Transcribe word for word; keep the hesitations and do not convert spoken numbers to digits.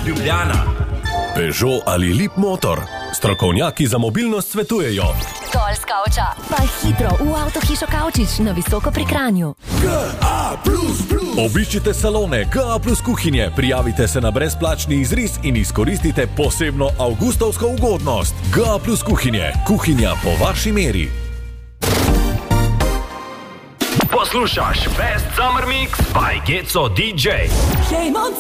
Ljubljana. Peugeot ali Lip Motor. Strokovnjaki za mobilnost svetujejo. Dol s kavča, pa hitro v avtohišo Kavčič na Visoko pri Kranju. G A plus plus. Obiščite salone G A plus kuhinje, prijavite se na brezplačni izris in izkoristite posebno avgustovsko ugodnost. G A plus kuhinje, kuhinja po vaši meri. Poslušaš Best Summer Mix by Geco D J. Shame on